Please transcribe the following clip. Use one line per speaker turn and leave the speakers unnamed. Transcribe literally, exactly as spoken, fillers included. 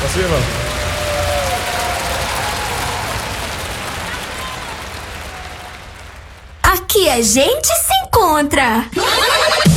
Posso ir, irmão?
Aqui a gente se encontra.